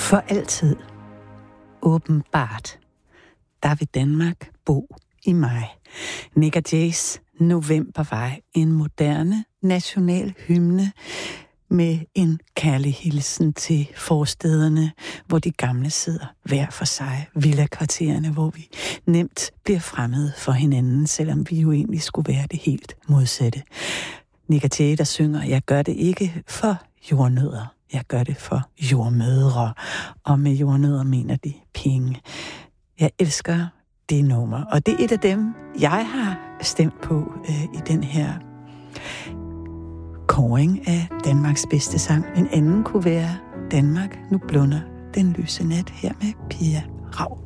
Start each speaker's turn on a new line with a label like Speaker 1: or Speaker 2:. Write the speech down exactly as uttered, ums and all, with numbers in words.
Speaker 1: For altid. Åbenbart. Der vil Danmark bo i mig. Nik og Jays Novembervej. En moderne national hymne med en kærlig hilsen til forstederne, hvor de gamle sidder hver for sig. Villa-kvartererne, hvor vi nemt bliver fremmede for hinanden, selvom vi jo egentlig skulle være det helt modsatte. Nik og Jay, der synger, jeg gør det ikke for jordnødder. Jeg gør det for jordmødre. Og med jordnødder mener de penge. Jeg elsker det nummer. Og det er et af dem, jeg har stemt på øh, i den her kåring af Danmarks bedste sang. En anden kunne være Danmark, nu blunder den lyse nat her med Pia Raug.